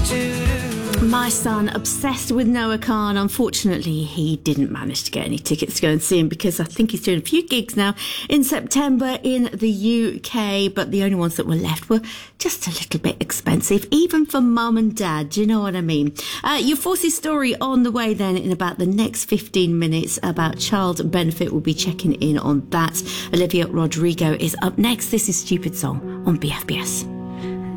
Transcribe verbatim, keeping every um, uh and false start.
My son, obsessed with Noah Khan. Unfortunately, he didn't manage to get any tickets to go and see him because I think he's doing a few gigs now in September in the U K, but the only ones that were left were just a little bit expensive, even for mum and dad. Do you know what I mean? Uh, your Forces story on the way then in about the next fifteen minutes about child benefit. We'll be checking in on that. Olivia Rodrigo is up next. This is Stupid Song on B F B S.